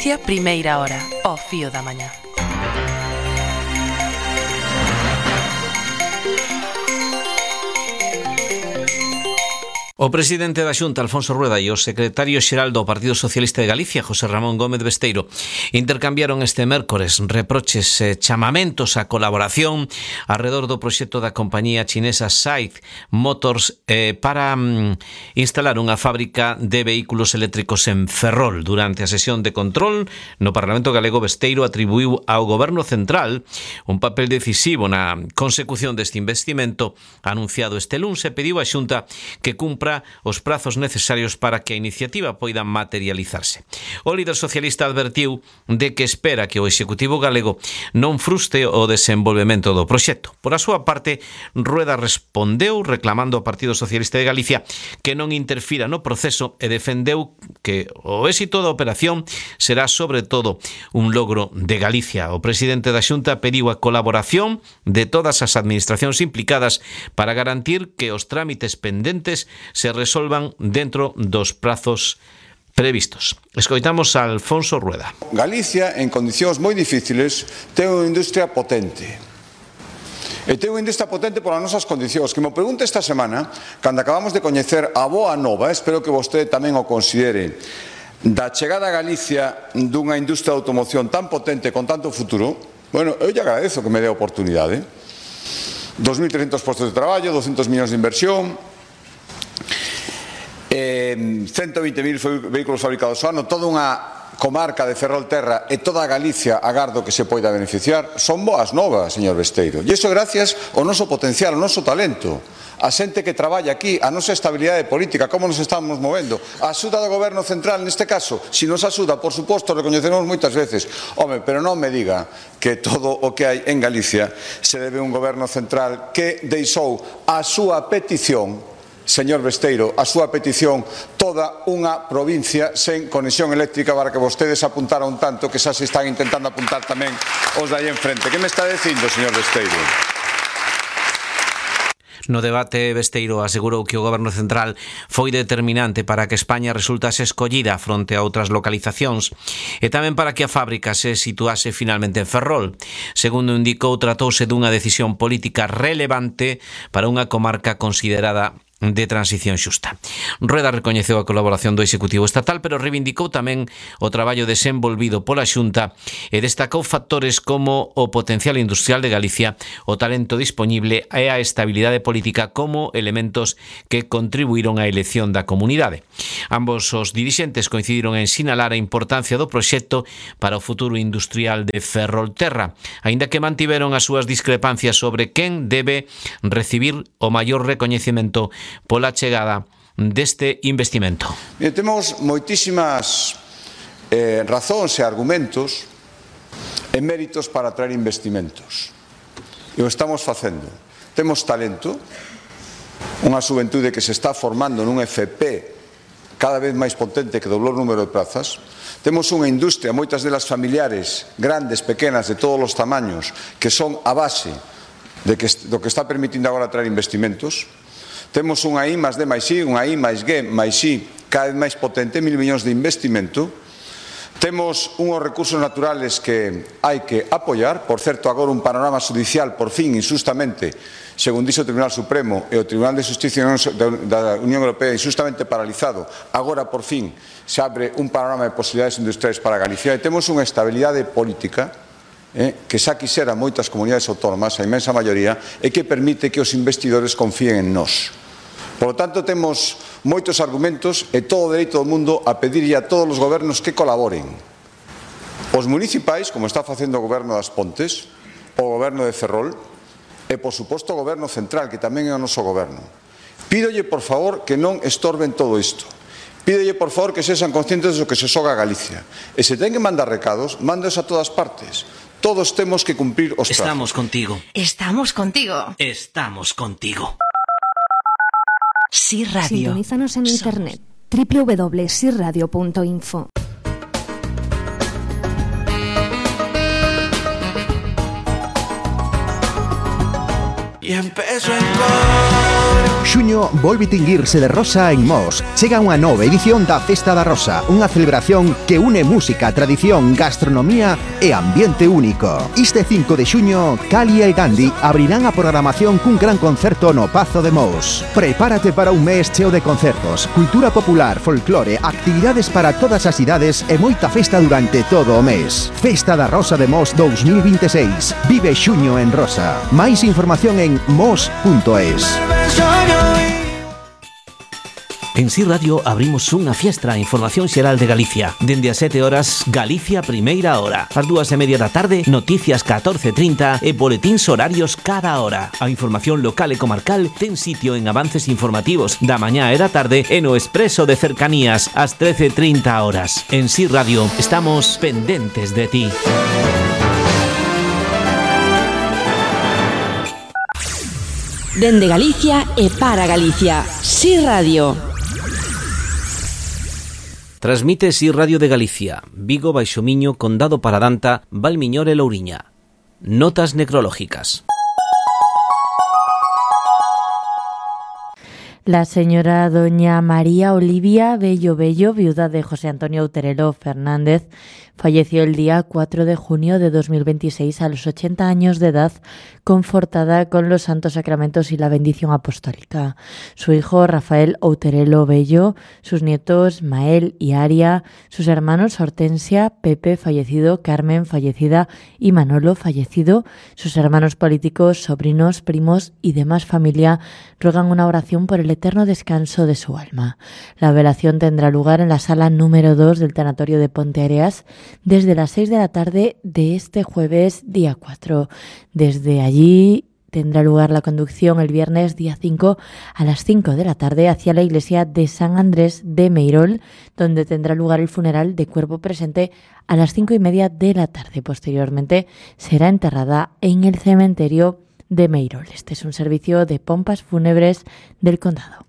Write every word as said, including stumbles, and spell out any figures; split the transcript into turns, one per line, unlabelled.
Galicia, primeira hora, ao fío da mañá.
O presidente da Xunta, Alfonso Rueda, e o secretario xeral do Partido Socialista de Galicia, José Ramón Gómez Besteiro, intercambiaron este mércores reproches e chamamentos á colaboración arredor do proxecto da compañía chinesa Scythe Motors eh, para mm, instalar unha fábrica de vehículos eléctricos en Ferrol. Durante a sesión de control no Parlamento galego, Besteiro atribuiu ao Goberno Central un papel decisivo na consecución deste investimento anunciado este luns e pediu á Xunta que cumpra os prazos necesarios para que a iniciativa poida materializarse. O líder socialista advertiu de que espera que o Executivo galego non frustre o desenvolvemento do proxecto. Por a súa parte, Rueda respondeu reclamando ao Partido Socialista de Galicia que non interfira no proceso e defendeu que o éxito da operación será sobre todo un logro de Galicia. O presidente da Xunta pediu a colaboración de todas as administracións implicadas para garantir que os trámites pendentes se resolvan dentro dos prazos previstos. Escoitamos a Alfonso Rueda.
Galicia, en condicións moi difíciles, ten unha industria potente. E ten unha industria potente polas nosas condicións. Que me pregunte esta semana, cando acabamos de coñecer a boa nova, espero que vostede tamén o considere, da chegada a Galicia dunha industria de automoción tan potente con tanto futuro, bueno, eu lle agradezo que me dé a oportunidade. dos mil trescentos postos de traballo, doscientos millóns de inversión, Eh, ciento veinte mil vehículos fabricados ao ano, toda unha comarca de Ferrolterra e toda a Galicia agardo que se poida beneficiar. Son boas novas, señor Besteiro. E iso gracias ao noso potencial, ao noso talento, a xente que traballa aquí, a nosa estabilidade política, como nos estamos movendo, a axuda do Goberno Central neste caso. Si nos axuda, por suposto, recoñecemos moitas veces. Home, pero non me diga que todo o que hai en Galicia se debe a un Goberno Central que deixou a súa petición, señor Besteiro, a súa petición, toda unha provincia sen conexión eléctrica, para que vostedes apuntaran un tanto que xa se están intentando apuntar tamén os de aí enfrente. Que me está dicindo, señor Besteiro?
No debate, Besteiro asegurou que o Goberno Central foi determinante para que España resultase escollida fronte a outras localizacións e tamén para que a fábrica se situase finalmente en Ferrol. Segundo indicou, tratouse dunha decisión política relevante para unha comarca considerada de transición xusta. Rueda recoñeceu a colaboración do Executivo Estatal, pero reivindicou tamén o traballo desenvolvido pola Xunta e destacou factores como o potencial industrial de Galicia, o talento dispoñible e a estabilidade política como elementos que contribuíron á elección da comunidade. Ambos os dirixentes coincidiron en sinalar a importancia do proxecto para o futuro industrial de Ferrolterra, aínda que mantiveron as súas discrepancias sobre quen debe recibir o maior recoñecemento pola chegada deste investimento.
Bien, temos moitísimas eh, razóns e argumentos e méritos para traer investimentos. E o estamos facendo. Temos talento, unha xuventude que se está formando nun F P cada vez máis potente que doblou o número de plazas. Temos unha industria, moitas delas familiares, grandes, pequenas, de todos os tamaños, que son a base de que, do que está permitindo agora traer investimentos. Temos unha I máis D máis I, unha I máis G máis I cada vez máis potente, mil millóns de investimento. Temos unhos recursos naturales que hai que apoiar. Por certo, agora un panorama judicial, por fin, injustamente, según dixo o Tribunal Supremo e o Tribunal de Justicia da Unión Europea, injustamente paralizado. Agora, por fin, se abre un panorama de posibilidades industriais para Galicia. E temos unha estabilidade política eh, que xa quixera moitas comunidades autónomas, a inmensa maioría, e que permite que os investidores confíen en nós. Por lo tanto, temos moitos argumentos e todo o dereito do mundo a pedirlle a todos os gobernos que colaboren. Os municipais, como está facendo o goberno das Pontes, o goberno de Ferrol, e, por suposto, o goberno central, que tamén é o noso goberno. Pídolle, por favor, que non estorben todo isto. Pídolle, por favor, que sexan conscientes do que se xoga a Galicia. E se ten que mandar recados, mándeos a todas partes. Todos temos que cumprir os prazos.
Estamos contigo.
Estamos contigo.
Estamos contigo.
Sí Radio.
Sintonízanos en internet doble u doble u doble u punto si radio punto info.
Y empezó en coro. xuño volve tinguirse de rosa en Mos. Chega unha nova edición da Festa da Rosa, unha celebración que une música, tradición, gastronomía e ambiente único. Este cinco de xuño, Cali e Gandhi abrirán a programación cun gran concerto no Pazo de Mos. Prepárate para un mes cheo de concertos, cultura popular, folclore, actividades para todas as idades e moita festa durante todo o mes. Festa da Rosa de Mos dous mil vinte e seis. Vive xuño en Rosa. Máis información en mos punto es.
En Si Radio abrimos unha fiestra a información xeral de Galicia. Dende as sete horas, Galicia Primeira Hora. Ás dúas e media da tarde, noticias catorce trinta e boletíns horarios cada hora. A información local e comarcal ten sitio en avances informativos da mañá e da tarde e no Expreso de Cercanías ás trece trinta horas. En Si Radio estamos pendentes de ti.
Dende Galicia e para Galicia. Si Radio.
Transmite Si Radio de Galicia, Vigo, Baixo Miño, Condado Paradanta, Valmiñor e Louriña. Notas necrológicas.
La señora doña María Olivia Bello Bello, viuda de José Antonio Outerelo Fernández, falleció el día cuatro de junio de dos mil veintiséis a los ochenta años de edad, confortada con los santos sacramentos y la bendición apostólica. Su hijo Rafael Outerelo Bello, sus nietos Mael y Aria, sus hermanos Hortensia, Pepe fallecido, Carmen fallecida y Manolo fallecido, sus hermanos políticos, sobrinos, primos y demás familia ruegan una oración por el eterno descanso de su alma. La velación tendrá lugar en la sala número dos del tanatorio de Ponteareas desde las seis de la tarde de este jueves día cuatro. Desde allí tendrá lugar la conducción el viernes día cinco a las cinco de la tarde hacia la iglesia de San Andrés de Meirol, donde tendrá lugar el funeral de cuerpo presente a las cinco y media de la tarde. Posteriormente será enterrada en el cementerio de Meirol. Este es un servicio de pompas fúnebres del condado.